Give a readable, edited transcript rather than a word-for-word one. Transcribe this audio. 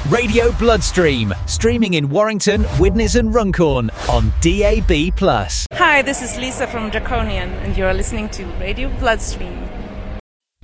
Radio Bloodstream, streaming in Warrington, Widnes and Runcorn on DAB+. Hi, this is Lisa from Draconian, and you are listening to Radio Bloodstream.